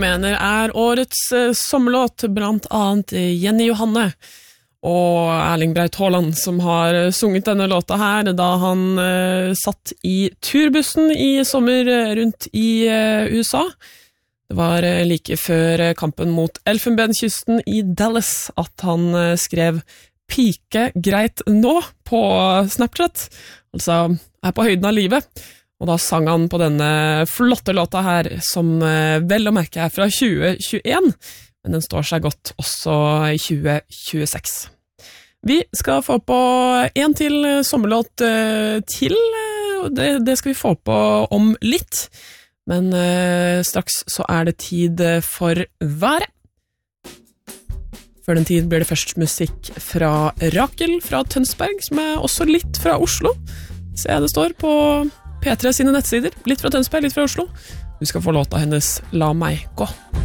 mener årets sommerlåt, blant annet Jenny Johanne og Erling Braut Haaland, som har sunget denne låta her da han satt i turbussen i sommer rundt i USA. Det var like før kampen mot Elfenbenskysten i Dallas at han skrev «Pike greit nå» på Snapchat, altså på høyden av livet. Og da sang han på denne flotte låta her, som vel å merke fra 2021, men den står seg godt også i 2026. Vi skal få på en til sommerlåt til, det skal vi få på om litt, men straks så det tid for været. Før den tid blir det først musikk fra Rakel fra Tønsberg, som også litt fra Oslo. Så det står på P3 sine nettsider, litt fra Tønsberg, litt fra Oslo. Du skal få låta hennes «La meg gå».